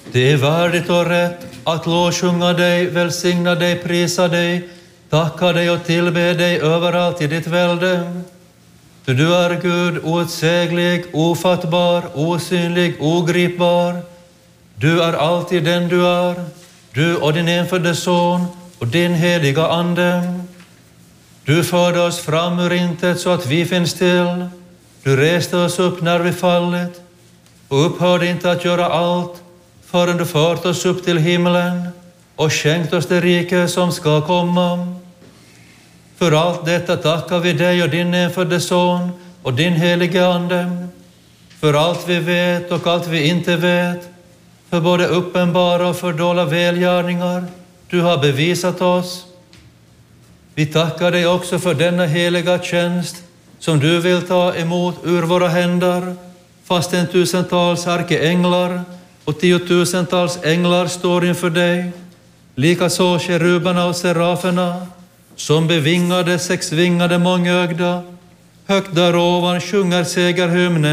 Det är värdigt och rätt att lovsjunga dig, välsigna dig, prisa dig, tacka dig och tillbe dig överallt i ditt välde. För du är Gud, outsäglig, ofattbar, osynlig, ogripbar. Du är alltid den du är, du och din enfödde son och din heliga ande. Du förde oss fram ur intet så att vi finns till. Du reste oss upp när vi fallit och upphörde inte att göra allt förrän du fört oss upp till himlen och skänkt oss det rike som ska komma. För allt detta tackar vi dig och din enfödde son och din heliga ande. För allt vi vet och allt vi inte vet, för både uppenbara och fördolda välgärningar du har bevisat oss. Vi tackar dig också för denna heliga tjänst som du vill ta emot ur våra händer, fastän tusentals ärkeänglar och tiotusentals änglar står inför dig. Likaså keruberna och seraferna, som bevingade, sexvingade, mångögda, högt där ovan sjunger segerhymnen.